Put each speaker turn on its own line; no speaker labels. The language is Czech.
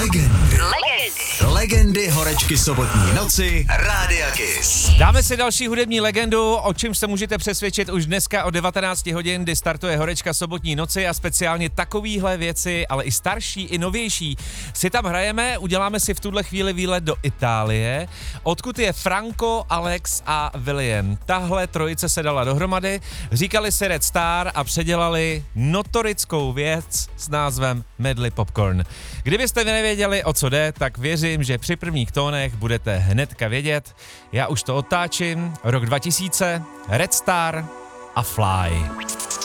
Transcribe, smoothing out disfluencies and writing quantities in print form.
Legendy horečky sobotní noci Rádia Kiss.
Dáme si další hudební legendu, o čem se můžete přesvědčit už dneska o 19 hodin, kdy startuje horečka sobotní noci a speciálně takovýhle věci, ale i starší, i novější, si tam hrajeme. Uděláme si v tuhle chvíli výlet do Itálie, odkud je Franco, Alex a William. Tahle trojice se dala dohromady, říkali si Red Star a předělali notorickou věc s názvem Medley Popcorn. Kdybyste nevěděli, o co jde, tak věřím, že při prvních tónech budete hnedka vědět. Já už to otáčím. Rok 2000, Red Star a Fly.